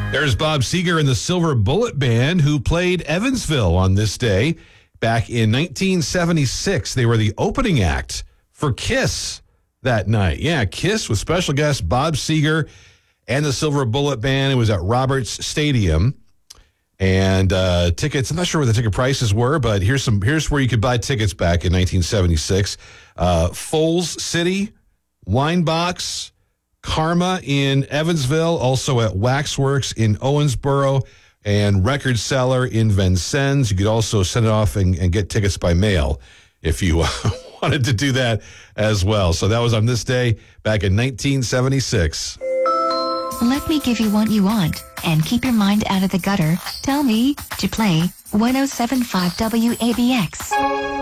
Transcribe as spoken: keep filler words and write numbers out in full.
There's Bob Seger and the Silver Bullet Band, who played Evansville on this day back in nineteen seventy-six. They were the opening act for KISS that night. Yeah, KISS with special guest Bob Seger and the Silver Bullet Band. It was at Roberts Stadium. And uh, tickets, I'm not sure what the ticket prices were, but here's some. Here's where you could buy tickets back in nineteen seventy-six. Uh, Foles City, Wine Box, Karma in Evansville, also at Waxworks in Owensboro, and Record Seller in Vincennes. You could also send it off and, and get tickets by mail if you wanted to do that as well. So that was on this day back in nineteen seventy-six. Let me give you what you want, and keep your mind out of the gutter. Tell me to play one oh seven point five W A B X.